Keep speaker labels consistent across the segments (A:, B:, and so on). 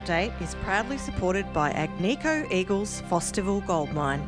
A: Date is proudly supported by Agnico Eagles Fosterville Gold Mine.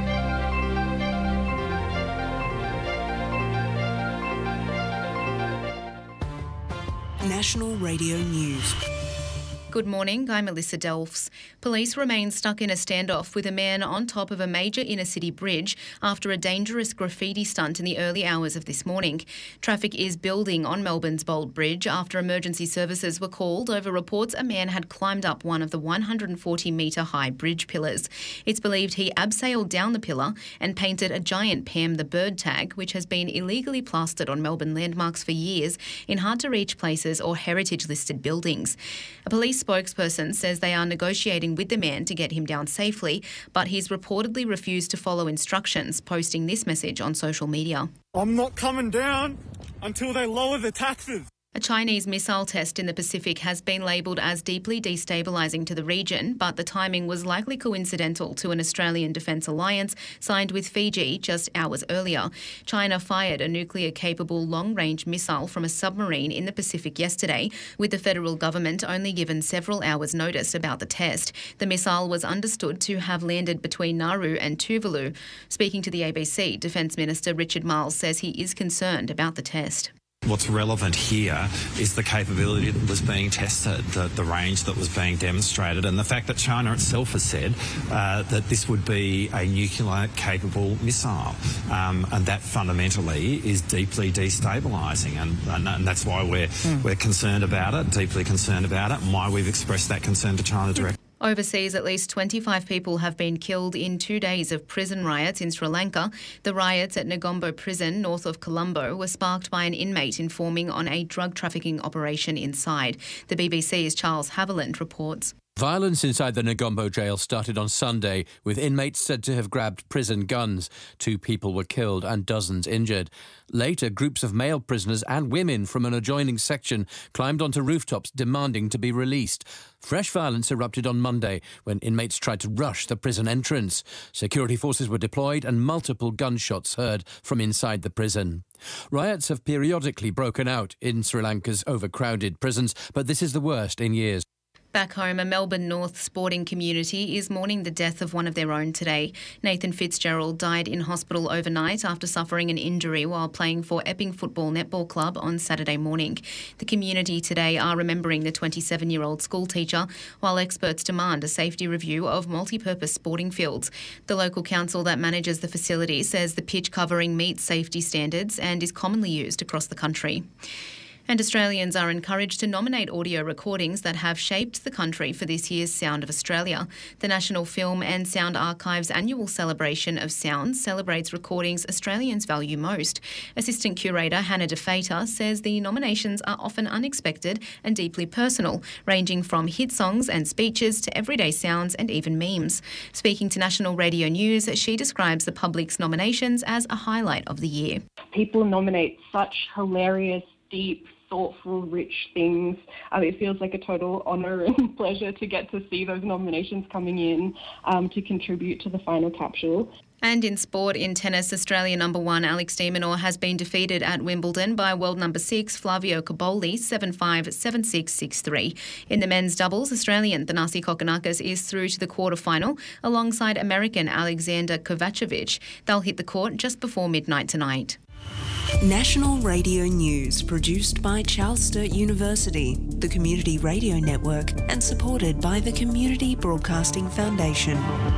B: National Radio News.
C: Good morning, I'm Melissa Delfs. Police remain stuck in a standoff with a man on top of a major inner-city bridge after a dangerous graffiti stunt in the early hours of this morning. Traffic is building on Melbourne's Bold Bridge after emergency services were called over reports a man had climbed up one of the 140-metre-high bridge pillars. It's believed he abseiled down the pillar and painted a giant Pam the Bird tag, which has been illegally plastered on Melbourne landmarks for years in hard-to-reach places or heritage-listed buildings. A police spokesperson says they are negotiating with the man to get him down safely, but he's reportedly refused to follow instructions, posting this message on social media.
D: I'm not coming down until they lower the taxes.
C: A Chinese missile test in the Pacific has been labelled as deeply destabilising to the region, but the timing was likely coincidental to an Australian defence alliance signed with Fiji just hours earlier. China fired a nuclear-capable long-range missile from a submarine in the Pacific yesterday, with the federal government only given several hours' notice about the test. The missile was understood to have landed between Nauru and Tuvalu. Speaking to the ABC, Defence Minister Richard Marles says he is concerned about the test.
E: What's relevant here is the capability that was being tested, the range that was being demonstrated, and the fact that China itself has said that this would be a nuclear-capable missile. And that fundamentally is deeply destabilising, and that's why we're concerned about it, deeply concerned about it, and why we've expressed that concern to China directly.
C: Overseas, at least 25 people have been killed in 2 days of prison riots in Sri Lanka. The riots at Negombo Prison, north of Colombo, were sparked by an inmate informing on a drug trafficking operation inside. The BBC's Charles Haviland reports.
F: Violence inside the Negombo jail started on Sunday, with inmates said to have grabbed prison guns. 2 people were killed and dozens injured. Later, groups of male prisoners and women from an adjoining section climbed onto rooftops demanding to be released. Fresh violence erupted on Monday when inmates tried to rush the prison entrance. Security forces were deployed and multiple gunshots heard from inside the prison. Riots have periodically broken out in Sri Lanka's overcrowded prisons, but this is the worst in years.
C: Back home, a Melbourne North sporting community is mourning the death of one of their own today. Nathan Fitzgerald died in hospital overnight after suffering an injury while playing for Epping Football Netball Club on Saturday morning. The community today are remembering the 27-year-old schoolteacher, while experts demand a safety review of multi-purpose sporting fields. The local council that manages the facility says the pitch covering meets safety standards and is commonly used across the country. And Australians are encouraged to nominate audio recordings that have shaped the country for this year's Sound of Australia. The National Film and Sound Archive's annual celebration of sounds celebrates recordings Australians value most. Assistant Curator Hannah DeFater says the nominations are often unexpected and deeply personal, ranging from hit songs and speeches to everyday sounds and even memes. Speaking to National Radio News, she describes the public's nominations as a highlight of the year.
G: People nominate such hilarious, deep, thoughtful, rich things. It feels like a total honour and pleasure to get to see those nominations coming in to contribute to the final capsule.
C: And in sport, in tennis, Australia number 1 Alex de Minaur has been defeated at Wimbledon by world number 6 Flavio Cobolli 7-5, 7-6, 6-3. In the men's doubles, Australian Thanasi Kokkinakis is through to the quarter-final alongside American Alexander Kovacevic. They'll hit the court just before midnight tonight.
B: National Radio News, produced by Charles Sturt University, the Community Radio Network, and supported by the Community Broadcasting Foundation.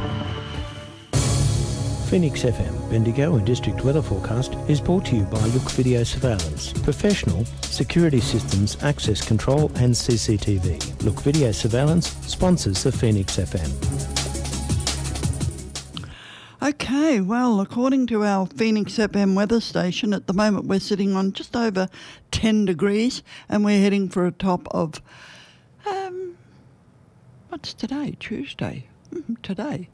H: Phoenix FM, Bendigo and District Weather Forecast is brought to you by Look Video Surveillance. Professional security systems, access control and CCTV. Look Video Surveillance sponsors the Phoenix FM.
I: Okay, well, according to our Phoenix FM weather station, at the moment we're sitting on just over 10 degrees and we're heading for a top of, what's today? Tuesday? Today.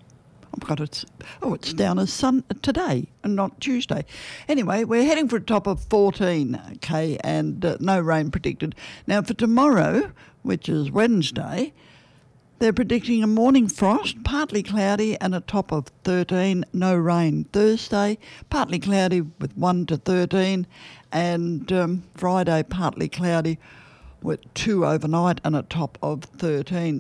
I: It's down as today and not Tuesday. Anyway, we're heading for a top of 14, okay, and no rain predicted. Now for tomorrow, which is Wednesday, they're predicting a morning frost, partly cloudy and a top of 13, no rain. Thursday, partly cloudy with 1 to 13 and Friday, partly cloudy with 2 overnight and a top of 13.